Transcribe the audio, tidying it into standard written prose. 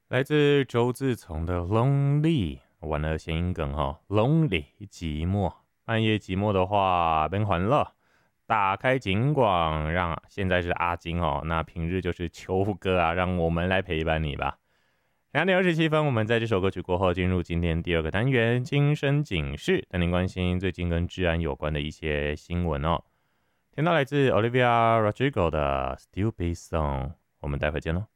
来自周自从的《Lonely》，玩了谐音梗哈，Lonely 寂寞，半夜寂寞的话，别欢乐，打开警广，让现在是阿金哦，那平日就是秋哥啊，让我们来陪伴你吧。2:27，我们在这首歌曲过后，进入今天第二个单元——精神警示，带您关心最近跟治安有关的一些新闻哦。听到来自 Olivia Rodrigo 的《Stupid Song》，我们待会见喽。